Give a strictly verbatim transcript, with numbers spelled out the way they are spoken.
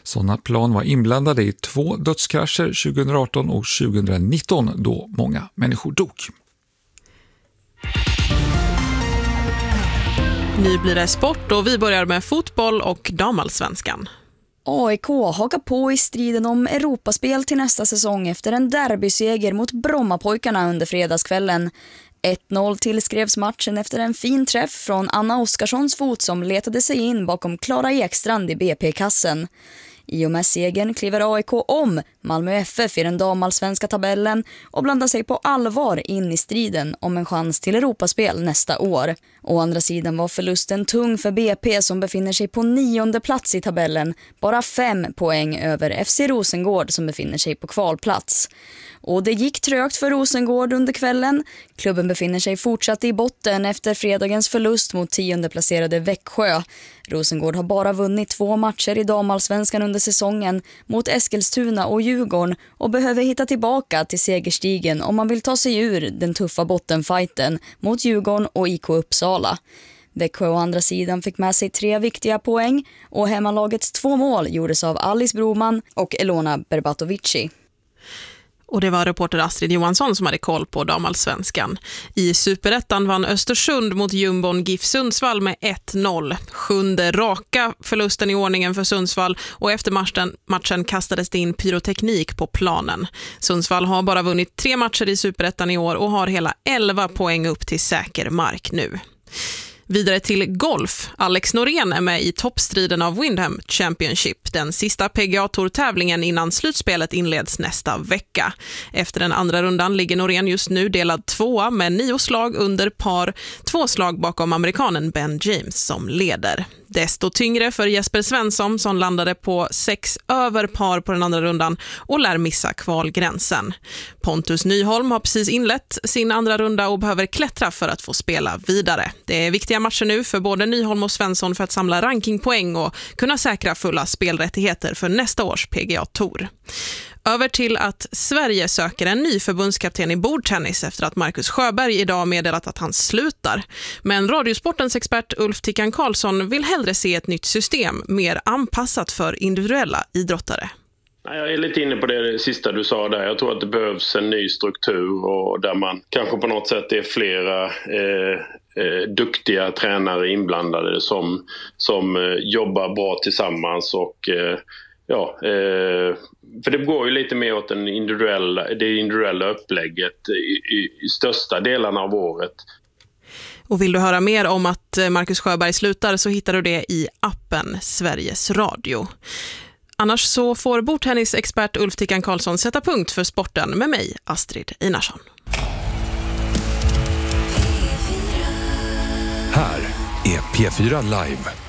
Sådana plan var inblandade i två dödskrascher tjugoarton och tjugonitton då många människor dog. Nu blir det sport och vi börjar med fotboll och damallsvenskan. A I K hakar på i striden om Europaspel till nästa säsong efter en derbyseger mot Brommapojkarna under fredagskvällen. ett noll tillskrevs matchen efter en fin träff från Anna Oskarssons fot som letade sig in bakom Klara Ekstrand i B P-kassen. I och med segern kliver A I K om Malmö F F i den damallsvenska tabellen och blandar sig på allvar in i striden om en chans till Europaspel nästa år. Å andra sidan var förlusten tung för B P som befinner sig på nionde plats i tabellen, bara fem poäng över F C Rosengård som befinner sig på kvalplats. Och det gick trögt för Rosengård under kvällen. Klubben befinner sig fortsatt i botten efter fredagens förlust mot tionde placerade Växjö. Rosengård har bara vunnit två matcher i damallsvenskan under säsongen mot Eskilstuna och Djurgården och behöver hitta tillbaka till segerstigen om man vill ta sig ur den tuffa bottenfighten mot Djurgården och I K Uppsala. Växjö å andra sidan fick med sig tre viktiga poäng och hemmalagets två mål gjordes av Alice Broman och Elona Berbatovici. Och det var reporter Astrid Johansson som hade koll på damallsvenskan. I Superettan vann Östersund mot Jumbon GIF Sundsvall med ett noll. Sjunde raka förlusten i ordningen för Sundsvall och efter matchen, matchen kastades det in pyroteknik på planen. Sundsvall har bara vunnit tre matcher i Superettan i år och har hela elva poäng upp till säker mark nu. Vidare till golf. Alex Norén är med i toppstriden av Windham Championship, den sista P G A-tour-tävlingen innan slutspelet inleds nästa vecka. Efter den andra rundan ligger Norén just nu delad tvåa med nio slag under par, två slag bakom amerikanen Ben James som leder. Desto tyngre för Jesper Svensson som landade på sex över par på den andra rundan och lär missa kvalgränsen. Pontus Nyholm har precis inlett sin andra runda och behöver klättra för att få spela vidare. Det är viktiga matcher nu för både Nyholm och Svensson för att samla rankingpoäng och kunna säkra fulla spelrättigheter för nästa års P G A-tour. Över till att Sverige söker en ny förbundskapten i bordtennis efter att Marcus Sjöberg idag meddelat att han slutar. Men Radiosportens expert Ulf Tickan Karlsson vill hellre se ett nytt system mer anpassat för individuella idrottare. Jag är lite inne på det sista du sa där. Jag tror att det behövs en ny struktur och där man kanske på något sätt är flera eh, eh, duktiga tränare inblandade som, som eh, jobbar bra tillsammans och eh, ja, eh, för det går ju lite mer åt den individuella, det individuella upplägget i, i, i största delarna av året. Och vill du höra mer om att Marcus Sjöberg slutar så hittar du det i appen Sveriges Radio. Annars så får bordtennisexpert Ulf Tickan Karlsson sätta punkt för sporten med mig, Astrid Einarsson. Här är P fyra Live.